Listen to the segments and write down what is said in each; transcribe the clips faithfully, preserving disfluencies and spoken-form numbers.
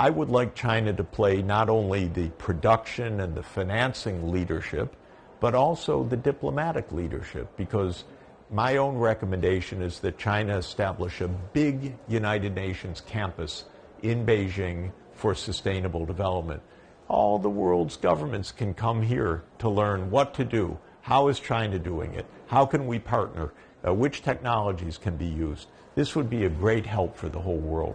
I would like China to play not only the production and the financing leadership, but also the diplomatic leadership, because my own recommendation is that China establish a big United Nations campus in Beijing for sustainable development. All the world's governments can come here to learn what to do. How is China doing it? How can we partner? Uh, which technologies can be used? This would be a great help for the whole world.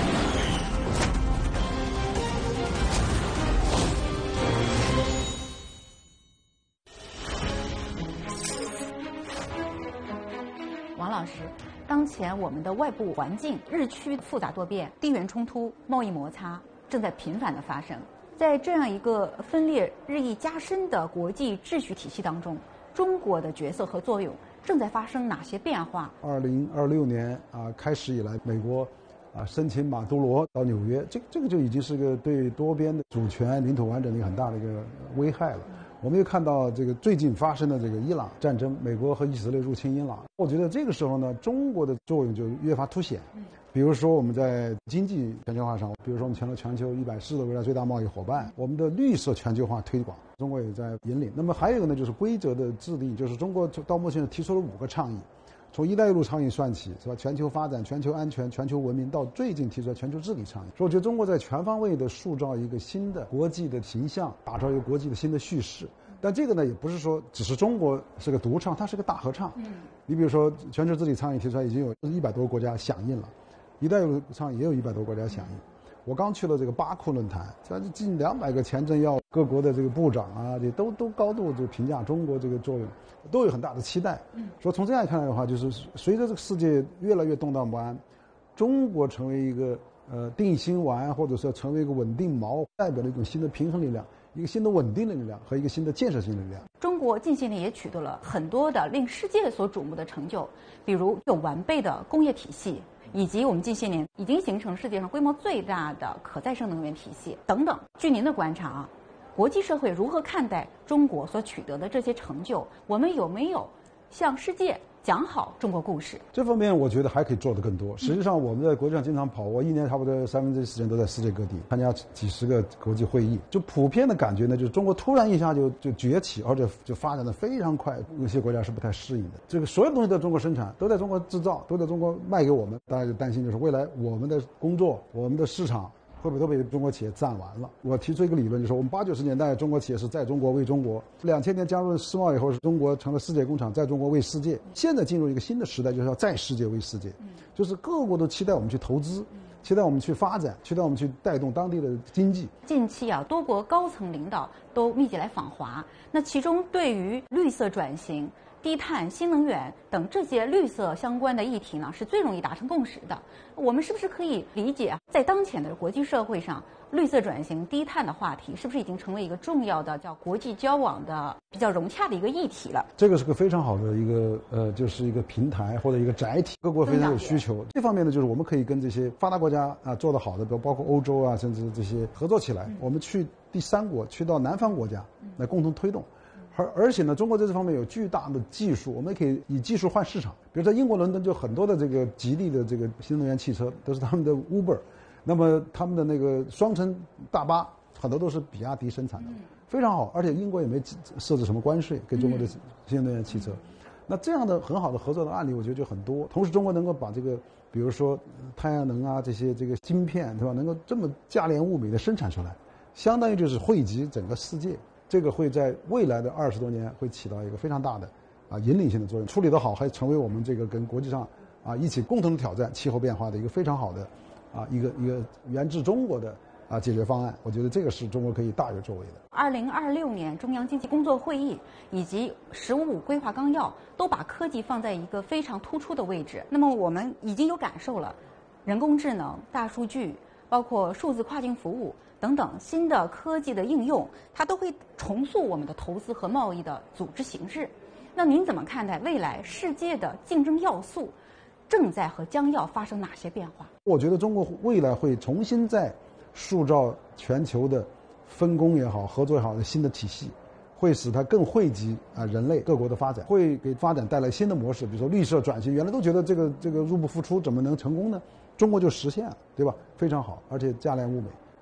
王老师，当前我们的外部环境日趋复杂多变，地缘冲突、贸易摩擦正在频繁的发生。在这样一个分裂日益加深的国际秩序体系当中，中国的角色和作用正在发生哪些变化？ 二零二六年啊开始以来，美国啊申请马杜罗到纽约，这这个就已经是个对多边的主权、领土完整的一个很大的一个危害了。我们又看到这个最近发生的这个伊朗战争，美国和以色列入侵伊朗，我觉得这个时候呢，中国的作用就越发凸显。比如说我们在经济全球化上，比如说我们成了全球一百四十个国家最大贸易伙伴，我们的绿色全球化推广，中国也在引领。那么还有一个呢，就是规则的制定，就是中国到目前提出了五个倡议，从“一带一路”倡议算起，是吧？全球发展、全球安全、全球文明，到最近提出来全球治理倡议。所以我觉得中国在全方位的塑造一个新的国际的形象，打造一个国际的新的叙事。但这个呢，也不是说只是中国是个独唱，它是个大合唱。嗯，你比如说全球治理倡议提出来，已经有一百多个国家响应了。一带一路上也有一百多国家响应。我刚去了这个巴库论坛，这近两百个前政要各国的这个部长啊，这都都高度就评价中国这个作用，都有很大的期待。嗯，说从这样看来的话，就是随着这个世界越来越动荡不安，中国成为一个呃定心丸，或者说成为一个稳定锚，代表了一种新的平衡力量，一个新的稳定的力量和一个新的建设性的力量。 中国近些年也取得了很多的令世界所瞩目的成就，比如有完备的工业体系。以及我们近些年已经形成世界上规模最大的可再生能源体系等等。据您的观察啊，国际社会如何看待中国所取得的这些成就？我们有没有向世界讲好中国故事？ 这方面我觉得还可以做得更多。实际上我们在国际上经常跑，我一年差不多三分之一时间都在世界各地参加几十个国际会议。就普遍的感觉呢，就是中国突然一下就就崛起，而且就发展的非常快，有些国家是不太适应的。这个所有东西都在中国生产，都在中国制造，都在中国卖给我们，大家就担心就是未来我们的工作、我们的市场会不会都被中国企业占完了？我提出一个理论，就是我们八九十年代中国企业是在中国为中国，两千年加入世贸以后，是中国成了世界工厂，在中国为世界。现在进入一个新的时代，就是要在世界为世界，就是各国都期待我们去投资，期待我们去发展，期待我们去带动当地的经济。 近期啊，多国高层领导都密集来访华，那其中对于绿色转型、低碳、新能源等这些绿色相关的议题呢，是最容易达成共识的。我们是不是可以理解啊，在当前的国际社会上，绿色转型、低碳的话题是不是已经成为一个重要的叫国际交往的比较融洽的一个议题了？ 这个是个非常好的一个呃，就是一个平台或者一个载体，各国非常有需求。这方面呢，就是我们可以跟这些发达国家啊做得好的，比如包括欧洲啊，甚至这些合作起来，嗯、我们去第三国，去到南方国家来共同推动。而而且呢，中国在这方面有巨大的技术，我们也可以以技术换市场。比如在英国伦敦，就很多的这个吉利的这个新能源汽车都是他们的 Uber， 那么他们的那个双层大巴很多都是比亚迪生产的，非常好。而且英国也没设置什么关税给中国的新能源汽车。那这样的很好的合作的案例，我觉得就很多。同时，中国能够把这个，比如说太阳能啊这些这个晶片，对吧？能够这么价廉物美的生产出来，相当于就是惠及整个世界。这个会在未来的二十多年会起到一个非常大的啊引领性的作用，处理得好，还成为我们这个跟国际上啊一起共同挑战气候变化的一个非常好的啊一个一个源自中国的啊解决方案。我觉得这个是中国可以大有作为的。 二零二六年中央经济工作会议以及“十五五”规划纲要都把科技放在一个非常突出的位置。那么我们已经有感受了，人工智能、大数据，包括数字跨境服务等等新的科技的应用，它都会重塑我们的投资和贸易的组织形式。那您怎么看待未来世界的竞争要素正在和将要发生哪些变化？ 我觉得中国未来会重新在塑造全球的分工也好、合作也好的新的体系，会使它更惠及啊人类各国的发展，会给发展带来新的模式。比如说绿色转型，原来都觉得这个这个入不敷出，怎么能成功呢？中国就实现了，对吧？非常好，而且价廉物美。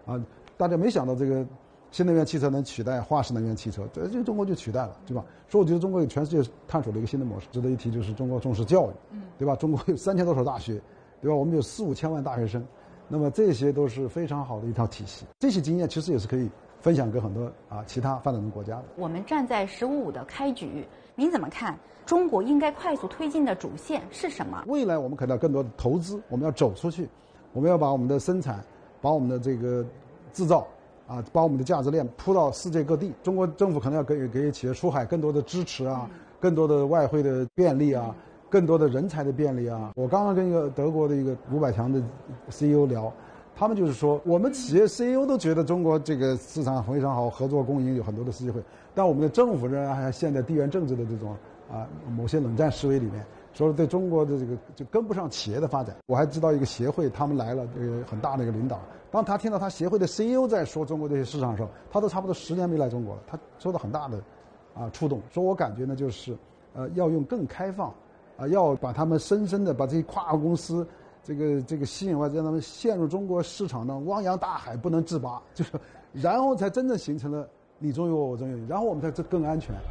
啊，大家没想到这个新能源汽车能取代化石能源汽车，这这中国就取代了，对吧？所以我觉得中国有全世界探索了一个新的模式。值得一提就是中国重视教育，对吧？中国有三千多所大学，对吧？我们有四五千万大学生，那么这些都是非常好的一套体系。这些经验其实也是可以分享给很多啊其他发展中国家的。 我们站在“十五五”的开局，您怎么看？中国应该快速推进的主线是什么？ 未来我们可能要更多的投资，我们要走出去，我们要把我们的生产，把我们的这个制造啊，把我们的价值链铺到世界各地。中国政府可能要给给企业出海更多的支持啊，更多的外汇的便利啊，更多的人才的便利啊。我刚刚跟一个德国的一个五百强的 C E O 聊，他们就是说，我们企业 C E O 都觉得中国这个市场非常好，合作共赢有很多的机会，但我们的政府仍然还陷在地缘政治的这种啊某些冷战思维里面，所以对中国的这个就跟不上企业的发展。我还知道一个协会，他们来了，这个很大的一个领导，当他听到他协会的 C E O 在说中国这些市场的时候，他都差不多十年没来中国了，他受到很大的啊触动。所以我感觉呢，就是呃要用更开放啊，要把他们深深的把这些跨国公司这个这个吸引外，让他们陷入中国市场的汪洋大海不能自拔，就是然后才真正形成了你中有我，我中有你，然后我们才更安全。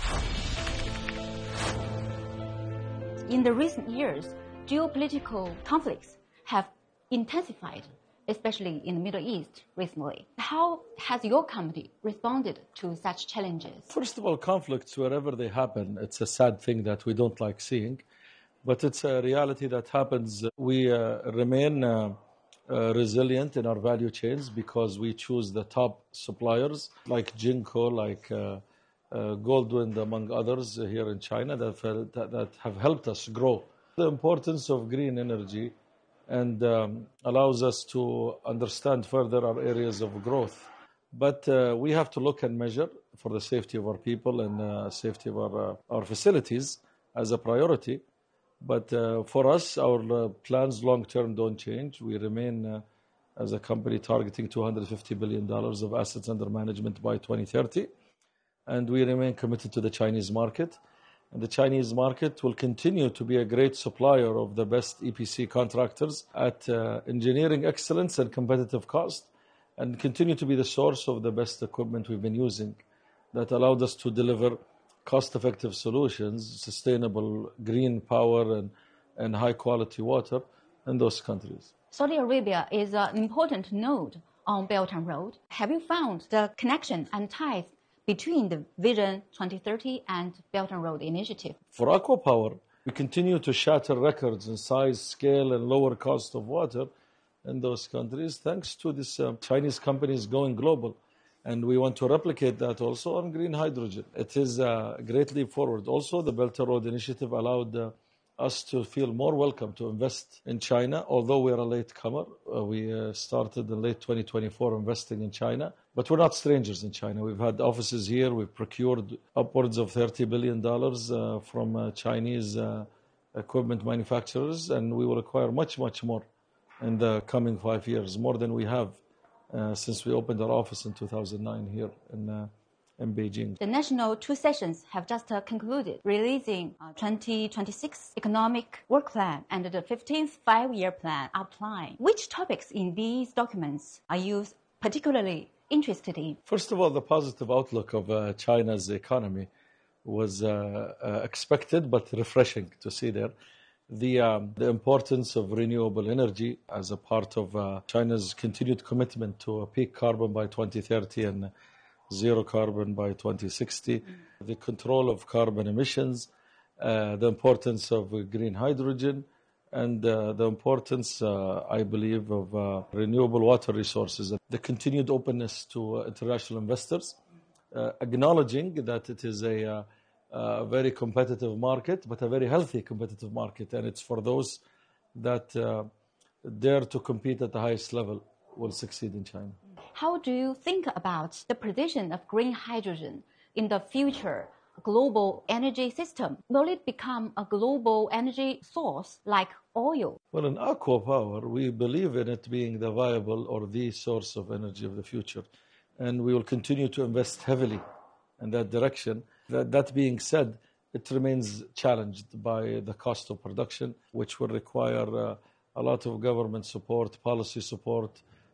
In the recent years, geopolitical conflicts have intensified, especially in the Middle East recently. How has your company responded to such challenges? First of all, conflicts, wherever they happen, it's a sad thing that we don't like seeing, but it's a reality that happens. We uh, remain uh, uh, resilient in our value chains because we choose the top suppliers like Jinko, like uh, uh, Goldwind, among others uh, here in China that, uh, that, that have helped us grow. The importance of green energy and um, allows us to understand further our areas of growth. But uh, we have to look and measure for the safety of our people and uh, safety of our, uh, our facilities as a priority. But uh, for us, our uh, plans long-term don't change. We remain, uh, as a company, targeting two hundred fifty billion dollars of assets under management by twenty thirty. And we remain committed to the Chinese market. And the Chinese market will continue to be a great supplier of the best E P C contractors at uh, engineering excellence and competitive cost, and continue to be the source of the best equipment we've been using that allowed us to deliver cost-effective solutions, sustainable green power and, and high-quality water in those countries. Saudi Arabia is an important node on Belt and Road. Have you found the connection and ties between the Vision twenty thirty and Belt and Road Initiative? For Aqua Power, we continue to shatter records in size, scale, and lower cost of water in those countries, thanks to this uh, Chinese companies going global. And we want to replicate that also on green hydrogen. It is a great leap forward. Also, the Belt and Road Initiative allowed uh, us to feel more welcome to invest in China, although we are a latecomer. Uh, we uh, started in late twenty twenty-four investing in China, but we're not strangers in China. We've had offices here. We've procured upwards of thirty billion dollars uh, from uh, Chinese uh, equipment manufacturers, and we will acquire much, much more in the coming five years, more than we have uh, since we opened our office in two thousand nine here in uh, in Beijing. The national two sessions have just uh, concluded, releasing uh, twenty twenty-six economic work plan and the fifteenth five-year plan outline. Which topics in these documents are you particularly interested in? First of all, the positive outlook of uh, China's economy was uh, uh, expected but refreshing to see there. The, um, the importance of renewable energy as a part of uh, China's continued commitment to a peak carbon by twenty thirty and zero carbon by twenty sixty, mm. the control of carbon emissions, uh, the importance of uh, green hydrogen, and uh, the importance, uh, I believe, of uh, renewable water resources, the continued openness to uh, international investors, uh, acknowledging that it is a, uh, a very competitive market, but a very healthy competitive market, and it's for those that uh, dare to compete at the highest level will succeed in China. How do you think about the position of green hydrogen in the future global energy system? Will it become a global energy source like oil? Well, in Aqua Power, we believe in it being the viable or the source of energy of the future. And we will continue to invest heavily in that direction. That, that being said, it remains challenged by the cost of production, which will require uh, a lot of government support, policy support,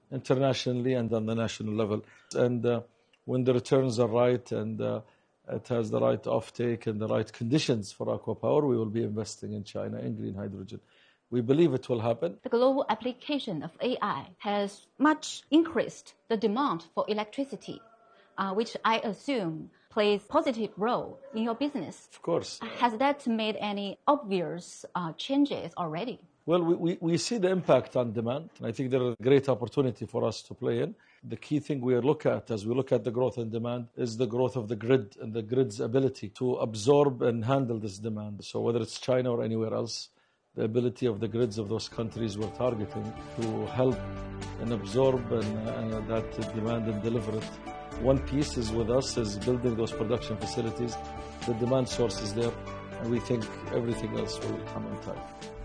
internationally and on the national level. And uh, when the returns are right and uh, it has the right offtake and the right conditions for ACWA Power, we will be investing in China in green hydrogen. We believe it will happen. The global application of A I has much increased the demand for electricity, uh, which I assume plays a positive role in your business. Of course. Has that made any obvious uh, changes already? Well, we, we, we see the impact on demand, and I think there is a great opportunity for us to play in. The key thing we look at as we look at the growth in demand is the growth of the grid and the grid's ability to absorb and handle this demand. So whether it's China or anywhere else, the ability of the grids of those countries we're targeting to help and absorb and, and that demand and deliver it. One piece is with us, is building those production facilities. The demand source is there, and we think everything else will come in time.